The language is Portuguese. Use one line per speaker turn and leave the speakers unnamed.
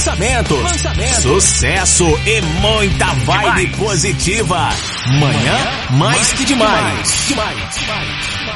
sucesso e muita vibe positiva. Manhã mais que demais.